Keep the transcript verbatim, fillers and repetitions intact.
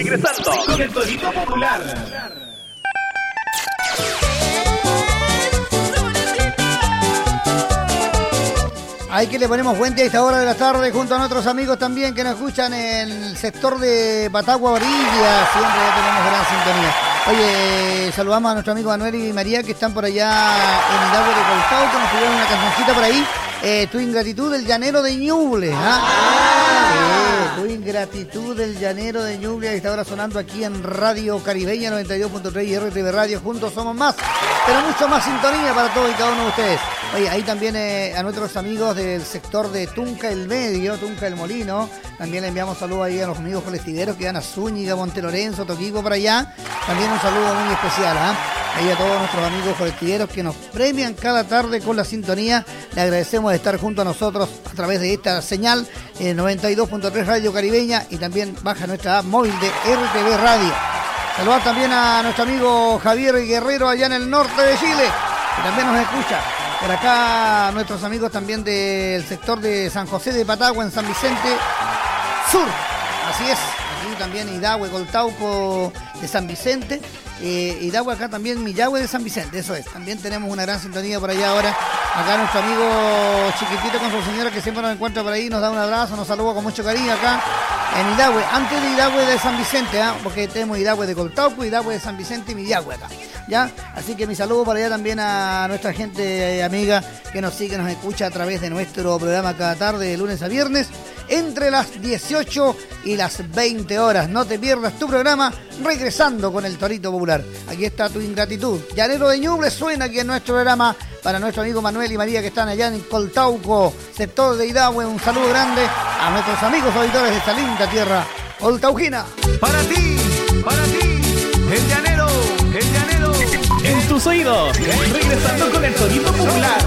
Regresando con el Torito Popular. Ahí que le ponemos fuente a esta hora de la tarde junto a nuestros amigos también que nos escuchan en el sector de Patagua Orilla. Siempre ya tenemos gran sintonía. Oye, saludamos a nuestro amigo Manuel y María que están por allá en Hidalgo de Coltauco, que nos pidieron una cancioncita por ahí. Eh, tu ingratitud del llanero de Ñuble. ¿Ah? Eh, tu ingratitud del llanero de Ñuble. Que está ahora sonando aquí en Radio Caribeña noventa y dos punto tres y R T V Radio. Juntos somos más, pero mucho más sintonía para todos y cada uno de ustedes. Oye, ahí también eh, a nuestros amigos del sector de Tunca el Medio, Tunca el Molino. También le enviamos saludos ahí a los amigos colectiveros que van a Zúñiga, Monte Lorenzo, Toquico por allá. También un saludo muy especial, ¿ah? ¿eh? Ahí a todos nuestros amigos colectiveros que nos premian cada tarde con la sintonía. Le agradecemos de estar junto a nosotros a través de esta señal eh, noventa y dos punto tres Radio Caribeña y también baja nuestra app móvil de R T V Radio. Saludar también a nuestro amigo Javier Guerrero allá en el norte de Chile, que también nos escucha. Por acá nuestros amigos también del sector de San José de Patagua en San Vicente Sur. Así es, aquí también Hidalgo, Coltauco de San Vicente. Eh, Hidalgo acá también Millahue de San Vicente, eso es. También tenemos una gran sintonía por allá ahora. Acá nuestro amigo chiquitito con su señora que siempre nos encuentra por ahí, nos da un abrazo, nos saluda con mucho cariño acá en Hidalgo. Antes de Hidalgo de San Vicente, ¿eh? Porque tenemos Hidalgo de Coltauco, Hidalgo de San Vicente y Millahue acá. ¿Ya? Así que mi saludo por allá también a nuestra gente eh, amiga que nos sigue, nos escucha a través de nuestro programa cada tarde de lunes a viernes entre las dieciocho y las veinte horas. No te pierdas tu programa Regresando con el Torito Popular. Aquí está tu ingratitud. Llanero de Ñuble suena aquí en nuestro programa para nuestro amigo Manuel y María que están allá en Coltauco, sector de Hidalgo. Un saludo grande a nuestros amigos auditores de esta linda tierra coltauquina. Para ti, para ti, el llanero, el llanero. En tus oídos, regresando con el Torito Popular.